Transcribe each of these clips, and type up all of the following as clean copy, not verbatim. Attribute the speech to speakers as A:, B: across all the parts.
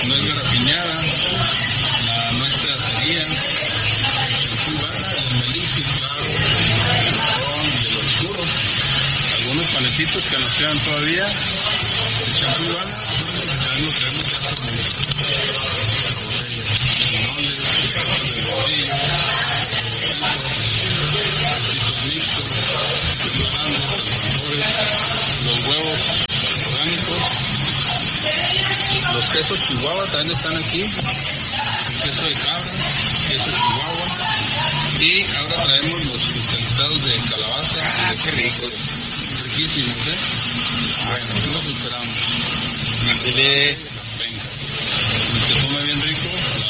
A: nuez garapiñada, la nuez pedacería, el champú Ivana, el melicis, claro, el marrón y el oscuro. Algunos panecitos que nos quedan todavía, el champú Ivana, que también los tenemos ya por medio. Chinoles, cosas de bolillo, pesitos mixtos, grandes, alfajores, los huevos orgánicos, los quesos Chihuahua también están aquí, el queso de cabra, queso Chihuahua, y ahora traemos los cristalizados de calabaza y de ricos, riquísimos, Bueno, aquí los esperamos.
B: Mándele
A: las pencas. Y se come bien rico la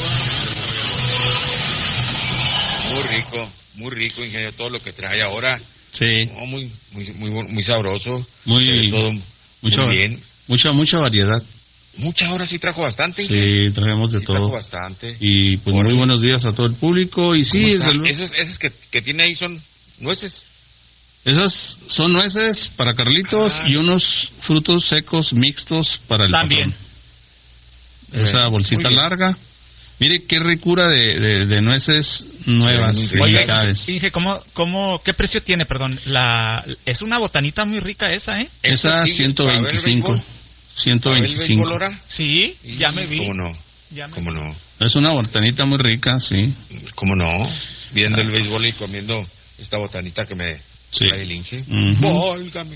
A: barbacoa.
B: muy rico, ingeniero, todo lo que trae ahora.
C: Sí.
B: No, muy sabroso.
C: Muy,
B: todo muy bien.
C: Mucha variedad.
B: Muchas horas sí trajo bastante.
C: Sí, traemos de todo.
B: Trajo bastante.
C: Y pues muy buenos días a todo el público. Y sí,
B: esos que tiene ahí son nueces.
C: Esas son nueces para Carlitos y unos frutos secos mixtos para el
D: también.
C: Patrón. Esa bolsita larga. Mire qué ricura de nueces nuevas.
D: Inge, ¿qué precio tiene, perdón? Es una botanita muy rica esa, ¿eh?
C: Esa 125. 125.
D: Sí, ya me vi.
B: ¿Cómo no?
C: Es una botanita muy rica, sí.
B: ¿Cómo no? Viendo el béisbol y comiendo esta botanita que me trae el Inge. Válgame.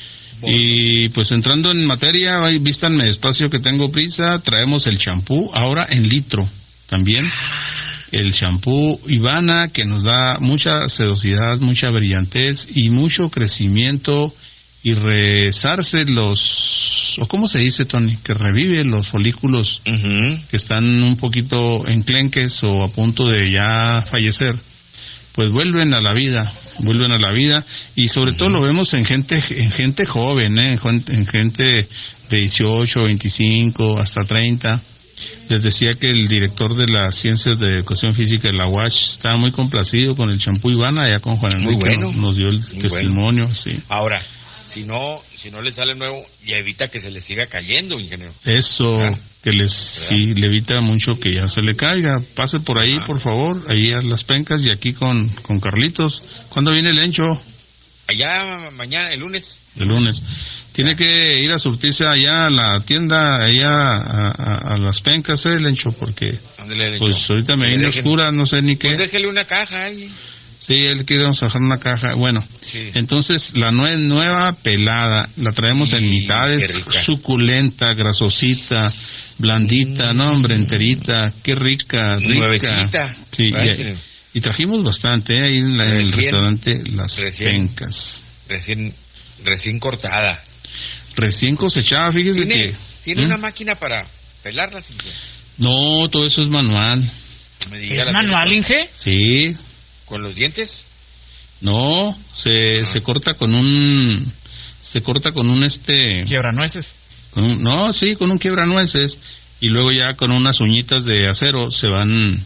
C: Y pues entrando en materia, vístanme despacio que tengo prisa, traemos el champú, ahora en litro también. El champú Ivana, que nos da mucha sedosidad, mucha brillantez y mucho crecimiento y rezarse o ¿cómo se dice, Tony? Que revive los folículos que están un poquito enclenques o a punto de ya fallecer, pues vuelven a la vida y sobre todo lo vemos en gente joven, en gente de 18, 25 hasta 30. Les decía que el director de las ciencias de educación física de la UASH estaba muy complacido con el champú Ivana, allá con Juan Enrique nos dio el testimonio. Sí.
B: Ahora, si no le sale nuevo, y evita que se le siga cayendo, ingeniero.
C: Eso, que le evita mucho que ya se le caiga. Pase por ahí, por favor, ahí a Las Pencas y aquí con Carlitos. ¿Cuándo viene el Encho?
B: Allá mañana, el lunes.
C: El lunes. Tiene que ir a surtirse allá a la tienda, allá a Las Pencas, el Encho, porque pues ahorita me viene oscura, no sé ni qué.
B: Pues déjele una caja ahí.
C: Sí, él quiere dejar una caja. Bueno, entonces la nuez nueva pelada, la traemos en mitades, suculenta, grasosita, blandita, no hombre, enterita, qué rica.
B: Nuevecita.
C: Sí, y trajimos bastante ahí en el restaurante Las Pencas.
B: Recién cortada.
C: Recién cosechada, fíjese que...
B: ¿Tiene una máquina para pelarlas?
C: No, todo eso es manual.
D: ¿Es manual, Inge?
C: Sí.
B: ¿Con los dientes?
C: No, se corta con un
D: quiebranueces.
C: Con un quiebranueces y luego ya con unas uñitas de acero se van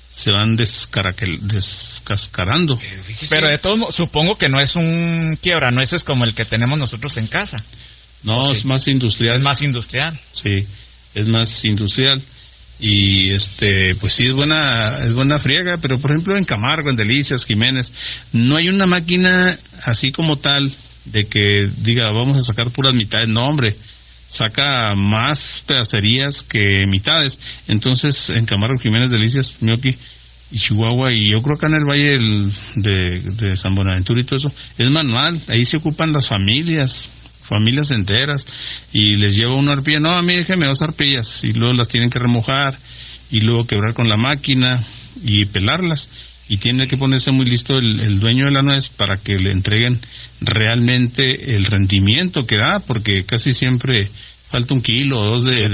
C: descascarando.
D: Pero de todos modos, supongo que no es un quiebranueces como el que tenemos nosotros en casa.
C: No, es más industrial.
D: Es más industrial.
C: Sí, es más industrial. Y pues sí es buena friega, pero por ejemplo en Camargo, en Delicias, Jiménez, no hay una máquina así como tal de que diga vamos a sacar puras mitades, no hombre, saca más pedacerías que mitades. Entonces en Camargo, Jiménez, Delicias, Mioqui y Chihuahua, y yo creo que en el Valle de San Buenaventura y todo eso, es manual, ahí se ocupan las familias enteras, y les lleva una arpilla, no, a mí déjeme 2 arpillas, y luego las tienen que remojar, y luego quebrar con la máquina, y pelarlas, y tiene que ponerse muy listo el dueño de la nuez para que le entreguen realmente el rendimiento que da, porque casi siempre falta 1 kilo o 2
B: Le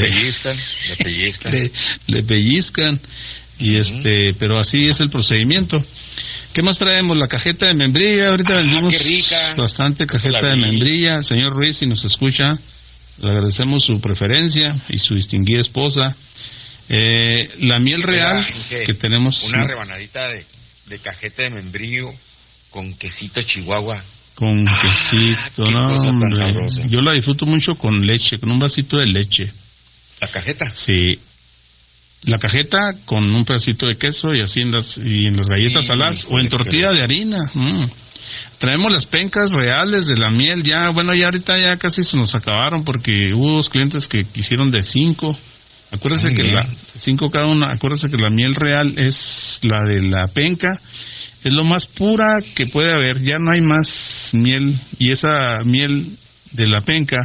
C: pellizcan, y pero así es el procedimiento. ¿Qué más traemos? La cajeta de membrillo. Ahorita vendimos bastante cajeta de membrillo. Señor Ruiz, si nos escucha, le agradecemos su preferencia y su distinguida esposa. La miel real que tenemos.
B: Una rebanadita de cajeta de membrillo con quesito Chihuahua.
C: Con quesito, no, hombre. Yo la disfruto mucho con leche, con un vasito de leche.
B: ¿La cajeta?
C: Sí. La cajeta con un pedacito de queso y así en las galletas saladas o en tortilla de harina. Traemos las pencas reales de la miel ya, bueno, ya ahorita ya casi se nos acabaron porque hubo dos clientes que quisieron de 5. Acuérdense que 5 cada una, acuérdense que la miel real es la de la penca, es lo más pura que puede haber, ya no hay más miel, y esa miel de la penca